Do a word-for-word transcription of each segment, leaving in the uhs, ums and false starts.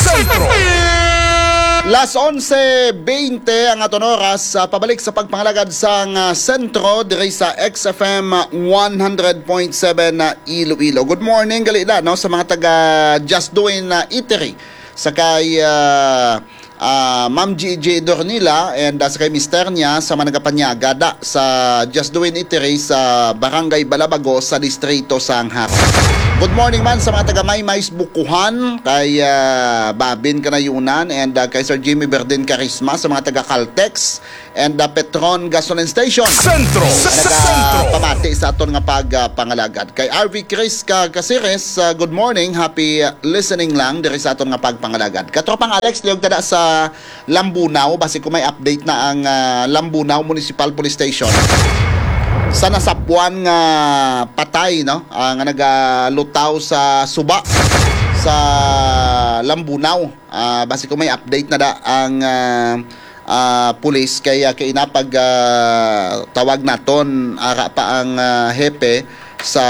Sentro. Las onse twenty ang aton oras, uh, pabalik sa pagpangalagad sa uh, sentro diri sa X F M one hundred point seven na uh, Iloilo. Good morning galila no sa mga taga Just Doing uh, Eatery sa kay uh, uh, Ma'am G J Dornila and uh, sa kay mister niya sa managapanyagada sa Just Doing Eatery sa Barangay Balabago sa distrito Sanghar. Good morning man sa mga taga Maymays Bukuhan, kay uh, Babin Kanayunan and uh, kay Sir Jimmy Verdin Carisma sa mga taga Caltex and uh, Petron Gasoline Station. Sentro. Naga pamati sa aton nga pagpangalagad. Kay R V Chris ka Casires, uh, good morning, happy listening lang diri sa aton nga pagpangalagad. Katropang Alex liog tada sa Lambunaw, basi ko may update na ang uh, Lambunaw Municipal Police Station. Sa nasapuan nga patay no uh, nga nagalutaw sa suba sa Lambunaw, uh, basi ko may update na da ang uh, uh, pulis kaya kay inapag uh, tawag naton ara pa ang uh, hepe sa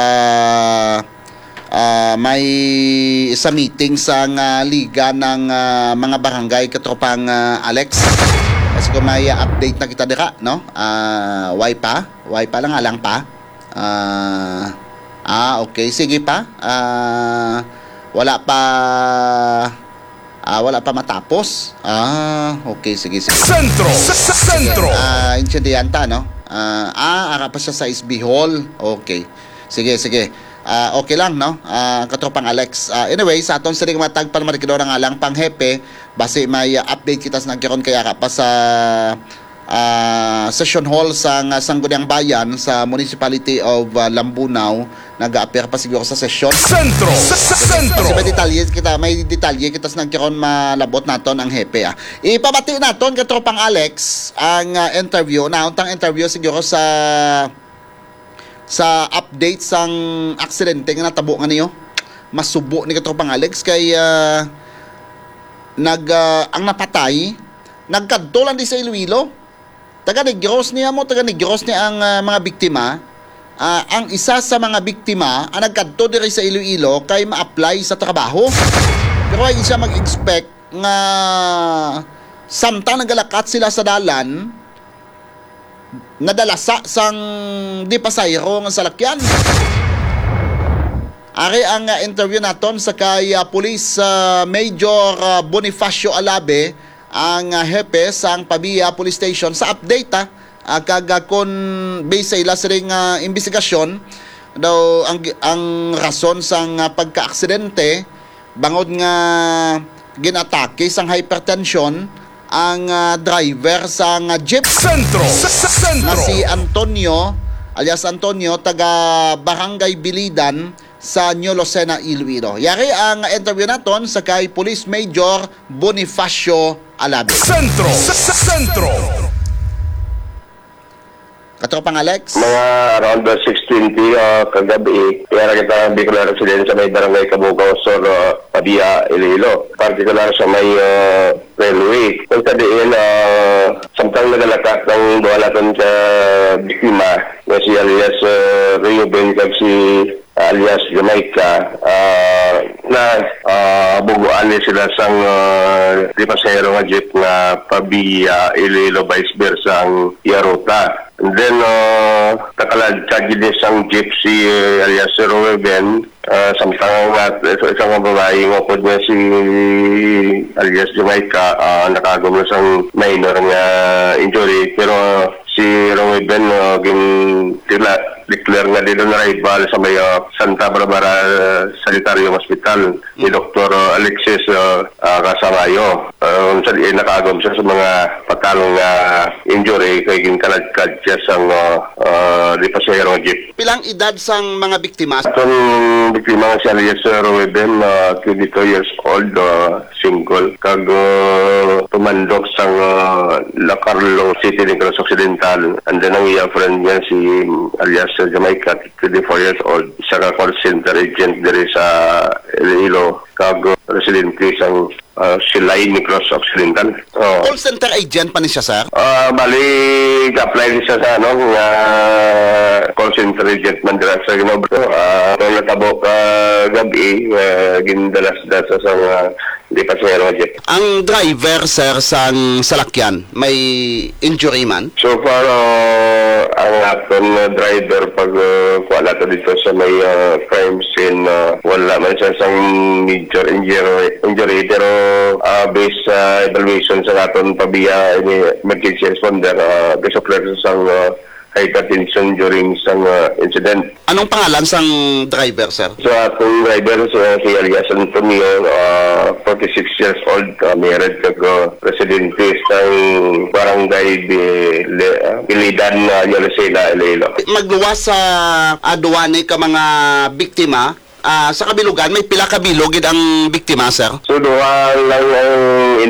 uh, may sa meeting sa uh, liga ng uh, mga barangay katropang uh, Alex. Kasi kung may update na kita dira, no? Uh, why pa? Why pa lang, alang pa? Uh, ah, okay. Sige pa. Uh, wala pa... Uh, wala pa matapos. Ah, okay. Sige, sige. Sentro! Sentro! Ah, uh, insyadiyanta, no? Uh, ah, ara pa siya sa S B Hall. Okay. Sige, sige. Uh, okay lang, no? Uh, katropang Alex. Uh, anyway, sa aton sining matag pa marikidor nga lang pang hepe, base may uh, update kita sa nagkaroon kaya ka pa sa uh, session hall sa uh, Sangguniang Bayan sa Municipality of uh, Lambunaw. Nag-appear pa siguro sa session. Sentro! Sentro! Kasi may detalye kita, may detalye kita sa nagkaroon malabot naton ang hepe. Ah. Ipabati naton katropang Alex ang uh, interview. Nauntang interview siguro sa sa update sang aksidente nga natabo nga niyo masubo ni katropang Alex kay uh, nag uh, ang napatay nagkadto lang di sa Iloilo, taga Negros niya mo taga Negros ni ang uh, mga biktima. Uh, ang isa sa mga biktima ang nagkadto diri sa Iloilo kay ma-apply sa trabaho, pero ay siya mag-expect nga samtang nagalakat sila sa dalan nadalasa sang di pasayro ng salakyan. Ari ang uh, interview naton sa kay uh, Police uh, Major uh, Bonifacio Alabe, ang uh, hepe sang Pabia Police Station sa update ha, uh, kaga kon base sa ila siring uh, investigasyon daw ang ang rason sang uh, pagka-aksidente bangod nga ginatake sang hypertension ang uh, driver sa uh, jeep. Sentro! Sentro! Na si Antonio, alias Antonio, taga Barangay Bilidan sa New Lucena, Iloilo. Yari ang interview naton sa kay Police Major Bonifacio Alabe. Sentro! Sentro! Katropang Alex? Mga around the six twenty uh, kagabi, kaya kita Bicolor resident sa may barangay Kabugaw, Sor, uh, Pabia, Iloilo. Particular sa may uh, railway. Kung tadiin, uh, samtang nagalakat ng buhalatan sa biktima na si alias uh, Rio Ben kag si alias Jamaica, uh, na uh, buguan ni sila sang uh, di pasahero nga jeep nga Pabia, Iloilo, vice versa ang Yaruta. And then, uh, takalad kagidis ang jeep si uh, alias Ruben, uh, samtang nga isang babae nga po niya si alias Jamaica, uh, nakagom na sang minor nga injury, pero uh, si Ruben uh, gin tila declare na dito na rival sa may uh, Santa Barbara uh, Sanitarium Hospital ni Doctor Uh, Alexis uh, uh, Casamayo. Uh, sa di nakagom siya sa mga patalong uh, injury kay ginkalagkad siya sang uh, uh, di pasahero ng jeep. Pilang edad sang mga biktima? Itong biktima nga si alias Ruben, uh, twenty-two years old, uh, single. Kag uh, tumandok sang uh, La Carlo City, Negros Occidental. And then ang iya friend niya si alias Jamaica, twenty-four years old. Isa ka call center agent diri sa Iloilo. Kag uh, residente sang uh, Silay, Negros Occidental. Oh. Call center agent pa ni siya, sir? Uh, bali, apply siya sa ano, uh, call center agent man dira sa Ginobro. Uh, kung natabo ka gabi, uh, gindalas da sa uh, Di pasahero, Jeff. Ang driver, sir, sang salakyan, may injury man? So far, uh, ang aton uh, driver pag uh, wala to dito sa may uh, crime scene, uh, wala man siya sang major injury, injury pero uh, based sa evaluation sa aton pabiya ini emergency responder, uh, based of sang uh, hypertension during sang uh, incident. Anong pangalan sang driver, sir? So atong driver sa si Elias Antonio, uh, forty-six years old, uh, married kag uh, residente sa barangay de uh, Ilidan, uh, Yolasela, Iloilo. Magluwas sa aduane ka mga biktima, ah, sa kabilugan, may pila ka bilog gid ang biktima, sir? So duha lang ang